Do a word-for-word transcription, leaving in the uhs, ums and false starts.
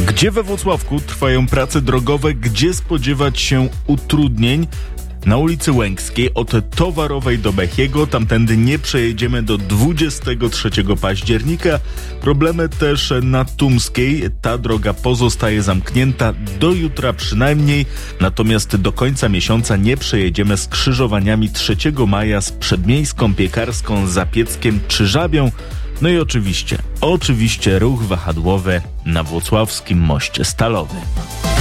Gdzie we Włocławku trwają prace drogowe, gdzie spodziewać się utrudnień? Na ulicy Łęckiej od Towarowej do Bechiego, tamtędy nie przejedziemy do dwudziestego trzeciego października. Problemy też na Tumskiej, ta droga pozostaje zamknięta do jutra przynajmniej, natomiast do końca miesiąca nie przejedziemy skrzyżowaniami trzeciego maja z Przedmiejską, Piekarską, Zapieckiem czy Żabią. No i oczywiście, oczywiście ruch wahadłowy na włocławskim moście stalowym.